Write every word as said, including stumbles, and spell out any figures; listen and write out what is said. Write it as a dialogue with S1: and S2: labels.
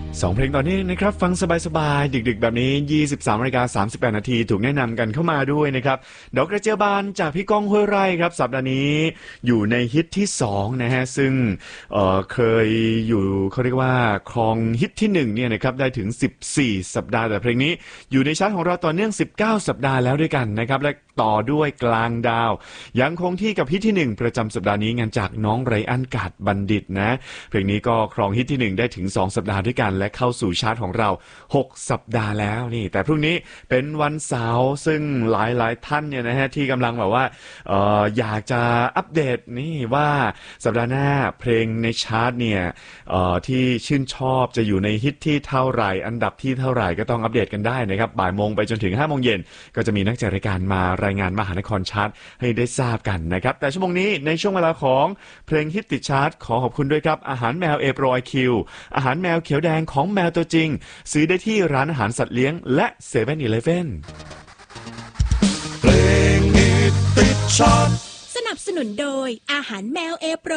S1: สองเพลงตอนนี้นะครับฟังสบายๆดึกๆแบบนี้ ยี่สิบสามนาฬิกาสามสิบแปดนาทีถูกแนะนำกันเข้ามาด้วยนะครับดอกกระเจียวบานจากพี่ก้องห้วยไร่ครับสัปดาห์นี้อยู่ในฮิตที่สองนะฮะซึ่งเอ่อเคยอยู่เขาเรียกว่าครองฮิตที่หนึ่งเนี่ยนะครับได้ถึงสิบสี่สัปดาห์แต่เพลงนี้อยู่ในชาร์ตของเราต่อเนื่องสิบเก้าสัปดาห์แล้วด้วยกันนะครับและต่อด้วยกลางดาวยังคงที่กับฮิตที่หนึ่งประจำสัปดาห์นี้งานจากน้องไรอันกาดบัณฑิตนะเพลงนี้ก็ครองฮิตที่หนึ่งได้ถึงสองสัปดาห์ด้วยกันและเข้าสู่ชาร์ตของเราหกสัปดาห์แล้วนี่แต่พรุ่งนี้เป็นวันเสาร์ซึ่งหลายๆท่านเนี่ยนะฮะที่กำลังแบบว่าเอ่ออยากจะอัปเดตนี่ว่าสัปดาห์หน้าเพลงในชาร์ตเนี่ยเอ่อที่ชื่นชอบจะอยู่ในฮิตที่เท่าไหร่อันดับที่เท่าไหร่ก็ต้องอัปเดตกันได้นะครับบ่ายโมงไปจนถึงห้าโมงเย็นก็จะมีนักจัดรายการมารายงานมหานครชาร์ตให้ได้ทราบกันนะครับแต่ชั่วโมงนี้ในช่วงเวลาของเพลงฮิตติดชาร์ตขอขอบคุณด้วยครับอาหารแมวเอโปรไอคิวอาหารแมวเขียวแดงของแมวตัวจริงซื้อได้ที่ร้านอาหารสัตว์เลี้ยงและ เซเว่น อีเลฟเว่น
S2: เพลงฮิตติดชาร์ต
S3: สนับสนุนโดยอาหารแมวเอโปร